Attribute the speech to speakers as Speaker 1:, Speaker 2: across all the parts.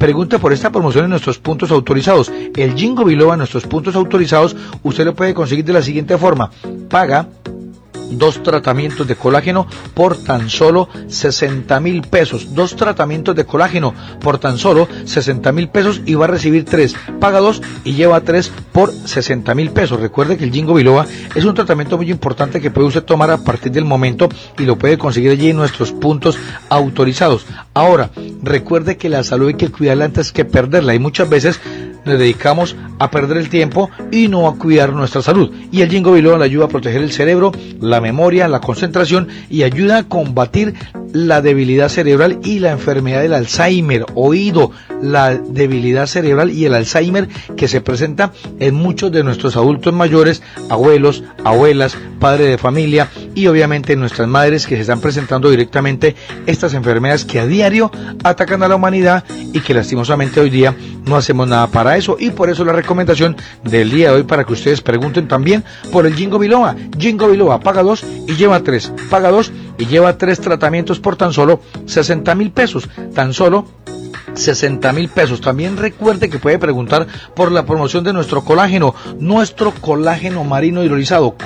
Speaker 1: Pregunte por esta promoción en nuestros puntos autorizados. El Ginkgo biloba en nuestros puntos autorizados usted lo puede conseguir de la siguiente forma. Paga 2 tratamientos de colágeno por tan solo 60,000 pesos. 2 tratamientos de colágeno por tan solo 60,000 pesos y va a recibir 3. Paga 2 y lleva 3 por 60,000 pesos. Recuerde que el Ginkgo biloba es un tratamiento muy importante que puede usted tomar a partir del momento y lo puede conseguir allí en nuestros puntos autorizados. Ahora, recuerde que la salud hay que cuidarla antes que perderla y muchas veces nos dedicamos a perder el tiempo y no a cuidar nuestra salud. Y el Ginkgo biloba le ayuda a proteger el cerebro, la memoria, la concentración y ayuda a combatir la debilidad cerebral y la enfermedad del Alzheimer. Oído, la debilidad cerebral y el Alzheimer que se presenta en muchos de nuestros adultos mayores, abuelos, abuelas, padres de familia y obviamente en nuestras madres que se están presentando directamente estas enfermedades que a diario atacan a la humanidad y que lastimosamente hoy día no hacemos nada para eso, y por eso la recomendación del día de hoy para que ustedes pregunten también por el Ginkgo biloba. Ginkgo biloba, paga 2 y lleva 3, paga 2 y lleva 3 tratamientos por tan solo 60,000 pesos, tan solo 60,000 pesos. También recuerde que puede preguntar por la promoción de nuestro colágeno marino hidrolizado,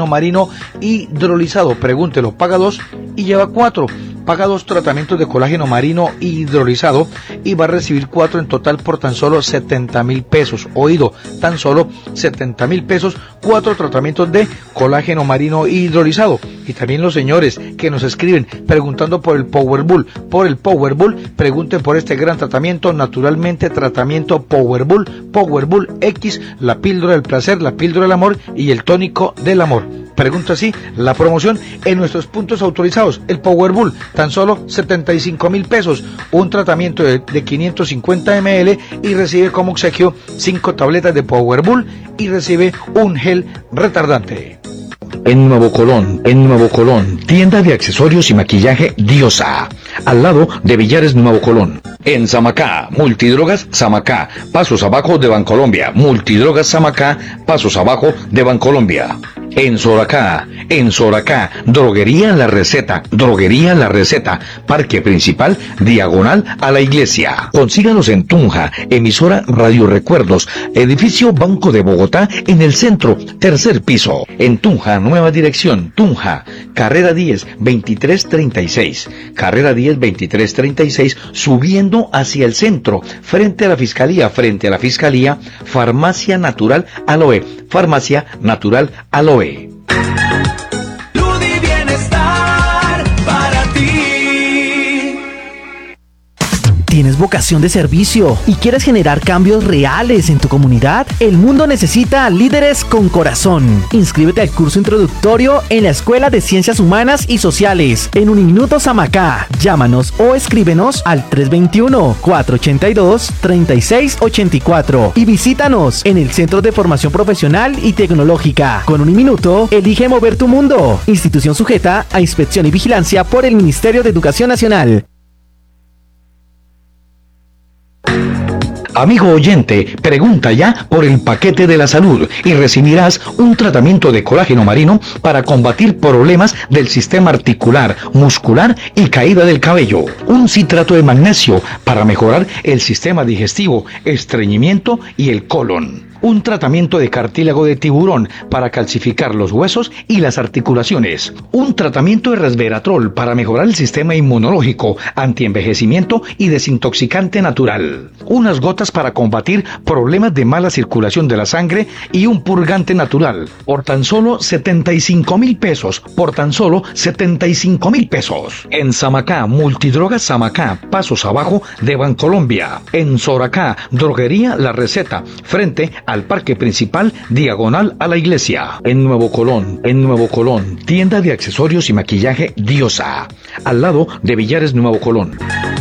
Speaker 1: pregúntelo, paga 2 y lleva 4. Paga 2 tratamientos de colágeno marino hidrolizado y va a recibir 4 en total por tan solo 70,000 pesos. Oído, tan solo 70,000 pesos, 4 tratamientos de colágeno marino hidrolizado. Y también los señores que nos escriben preguntando por el Powerbull, pregunten por este gran tratamiento, naturalmente tratamiento Powerbull X, la píldora del placer, la píldora del amor y el tónico del amor. Pregunta así, la promoción en nuestros puntos autorizados, el Powerbull, tan solo 75,000 pesos, un tratamiento de 550 ml y recibe como obsequio 5 tabletas de Powerbull y recibe un gel retardante. En Nuevo Colón, tienda de accesorios y maquillaje Diosa, al lado de Villares Nuevo Colón. En Samacá, Multidrogas Samacá, pasos abajo de Bancolombia. Multidrogas Samacá, pasos abajo de Bancolombia. En Soracá, Droguería La Receta, Parque Principal, diagonal a la iglesia. Consíganos en Tunja, emisora Radio Recuerdos, edificio Banco de Bogotá, en el centro, tercer piso. En Tunja, nueva dirección, Tunja, carrera 10, 2336, subiendo hacia el centro, frente a la fiscalía, Farmacia Natural Aloe.
Speaker 2: Bienestar para ti.
Speaker 3: ¿Tienes vocación de servicio y quieres generar cambios reales en tu comunidad? El mundo necesita líderes con corazón. Inscríbete al curso introductorio en la Escuela de Ciencias Humanas y Sociales en Uniminuto Samacá. Llámanos o escríbenos al 321-482-3684 y visítanos en el Centro de Formación Profesional y Tecnológica. Con Uniminuto, elige mover tu mundo. Institución sujeta a inspección y vigilancia por el Ministerio de Educación Nacional.
Speaker 1: Amigo oyente, pregunta ya por el paquete de la salud y recibirás un tratamiento de colágeno marino para combatir problemas del sistema articular, muscular y caída del cabello. Un citrato de magnesio para mejorar el sistema digestivo, estreñimiento y el colon. Un tratamiento de cartílago de tiburón para calcificar los huesos y las articulaciones. Un tratamiento de resveratrol para mejorar el sistema inmunológico, antienvejecimiento y desintoxicante natural. Unas gotas para combatir problemas de mala circulación de la sangre y un purgante natural. Por tan solo 75,000 pesos. En Samacá, Multidrogas Samacá, pasos abajo de Bancolombia. En Soracá, Droguería La Receta, frente al Parque Principal, diagonal a la iglesia. En Nuevo Colón, tienda de accesorios y maquillaje Diosa, al lado de Villares Nuevo Colón.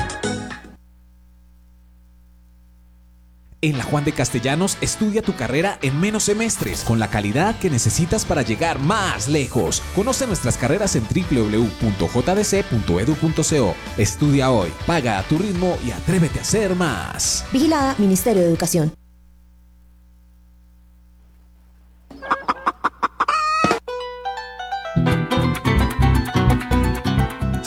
Speaker 4: En la Juan de Castellanos, estudia tu carrera en menos semestres, con la calidad que necesitas para llegar más lejos. Conoce nuestras carreras en www.jdc.edu.co. Estudia hoy, paga a tu ritmo y atrévete a ser más.
Speaker 5: Vigilada Ministerio de Educación.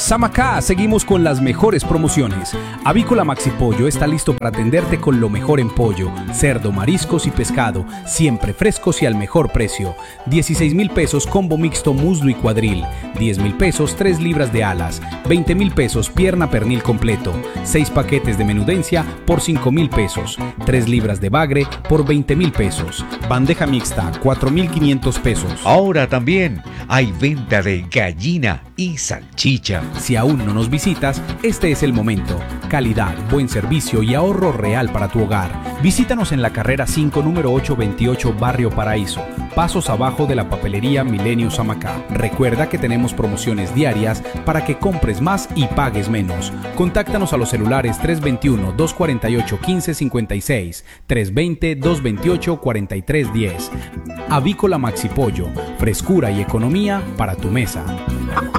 Speaker 6: Samacá, seguimos con las mejores promociones. Avícola Maxi Pollo está listo para atenderte con lo mejor en pollo, cerdo, mariscos y pescado, siempre frescos y al mejor precio. 16,000 pesos combo mixto muslo y cuadril, 10,000 pesos 3 libras de alas, 20,000 pesos pierna pernil completo, 6 paquetes de menudencia por 5,000 pesos, 3 libras de bagre por 20,000 pesos, bandeja mixta 4,500 pesos.
Speaker 7: Ahora también hay venta de gallina y salchicha.
Speaker 6: Si aún no nos visitas, este es el momento. Calidad, buen servicio y ahorro real para tu hogar. Visítanos en la carrera 5, número 828, Barrio Paraíso, pasos abajo de la papelería Milenio Samacá. Recuerda que tenemos promociones diarias para que compres más y pagues menos. Contáctanos a los celulares 321-248-1556, 320-228-4310. Avícola Maxi Pollo, frescura y economía para tu mesa.